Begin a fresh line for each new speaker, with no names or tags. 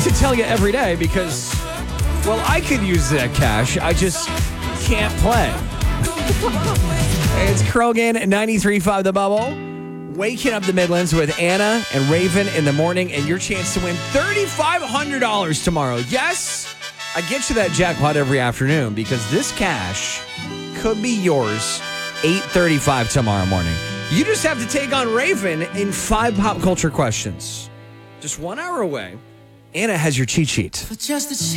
to tell you every day because, well, I could use that cash. I just can't play. It's Krogan at 93.5 The Bubble. Waking up the Midlands with Anna and Raven in the morning and your chance to win $3,500 tomorrow. Yes, I get you that jackpot every afternoon because this cash could be yours 8:35 tomorrow morning. You just have to take on Raven in 5 pop culture questions. Just 1 hour away. Anna has your cheat sheet.